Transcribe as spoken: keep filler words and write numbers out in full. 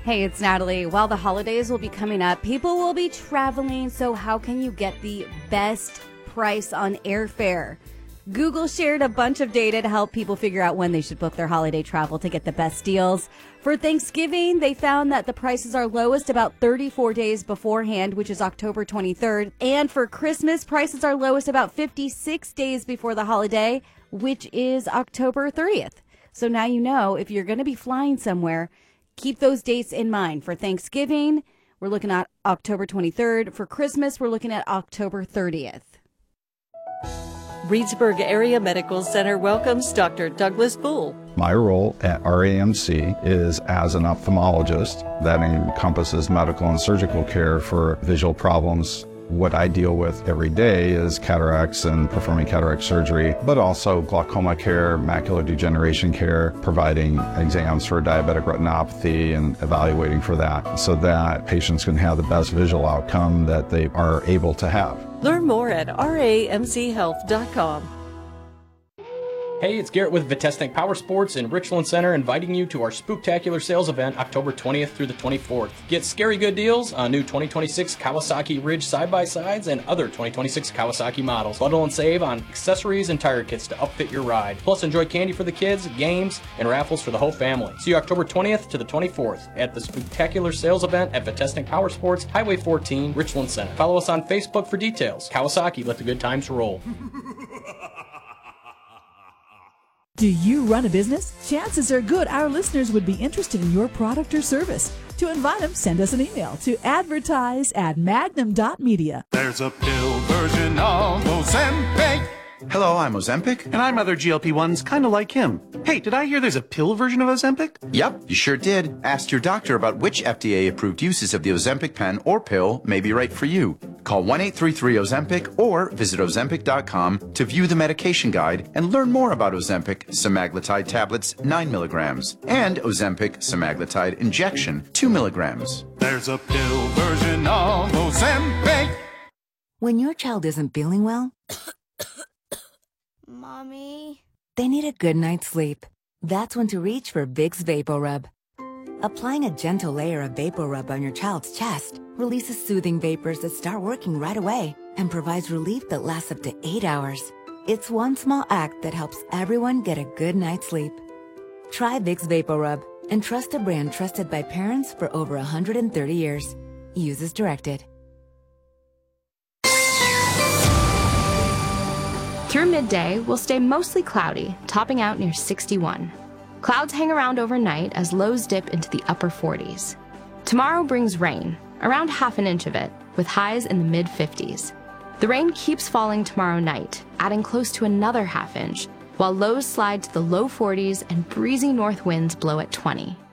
Hey, it's Natalie. While the holidays will be coming up, people will be traveling, so how can you get the best price on airfare? Google shared a bunch of data to help people figure out when they should book their holiday travel to get the best deals. For Thanksgiving, they found that the prices are lowest about thirty-four days beforehand, which is October twenty-third. And for Christmas, prices are lowest about fifty-six days before the holiday, which is October thirtieth. So now you know if you're going to be flying somewhere, keep those dates in mind. For Thanksgiving, we're looking at October twenty-third. For Christmas, we're looking at October thirtieth. Reedsburg Area Medical Center welcomes Doctor Douglas Bull. My role at R A M C is as an ophthalmologist. That encompasses medical and surgical care for visual problems. What I deal with every day is cataracts and performing cataract surgery, but also glaucoma care, macular degeneration care, providing exams for diabetic retinopathy and evaluating for that so that patients can have the best visual outcome that they are able to have. Learn more at R A M C health dot com. Hey, it's Garrett with Vitesnik Power Sports in Richland Center, inviting you to our Spooktacular sales event October twentieth through the twenty-fourth. Get scary good deals on new twenty twenty-six Kawasaki Ridge side-by-sides and other twenty twenty-six Kawasaki models. Bundle and save on accessories and tire kits to upfit your ride. Plus, enjoy candy for the kids, games, and raffles for the whole family. See you October twentieth to the twenty-fourth at the Spooktacular sales event at Vitesnik Power Sports, Highway fourteen, Richland Center. Follow us on Facebook for details. Kawasaki, let the good times roll. Do you run a business? Chances are good our listeners would be interested in your product or service. To invite them, send us an email to advertise at magnum dot media. There's a pill version of Ozempic. Hello, I'm Ozempic. And I'm other G L P ones kind of like him. Hey, did I hear there's a pill version of Ozempic? Yep, you sure did. Ask your doctor about which F D A-approved uses of the Ozempic pen or pill may be right for you. Call one eight three three Ozempic or visit ozempic dot com to view the medication guide and learn more about Ozempic semaglutide tablets nine milligrams and Ozempic semaglutide injection two milligrams. There's a pill version of Ozempic. When your child isn't feeling well, Mommy? they need a good night's sleep. That's when to reach for Vicks VapoRub. Applying a gentle layer of VapoRub on your child's chest releases soothing vapors that start working right away and provides relief that lasts up to eight hours. It's one small act that helps everyone get a good night's sleep. Try Vicks VapoRub and trust a brand trusted by parents for over one hundred thirty years. Use as directed. Through midday, we'll stay mostly cloudy, topping out near sixty-one. Clouds hang around overnight as lows dip into the upper forties. Tomorrow brings rain, around half an inch of it, with highs in the mid fifties. The rain keeps falling tomorrow night, adding close to another half inch, while lows slide to the low forties and breezy north winds blow at twenty.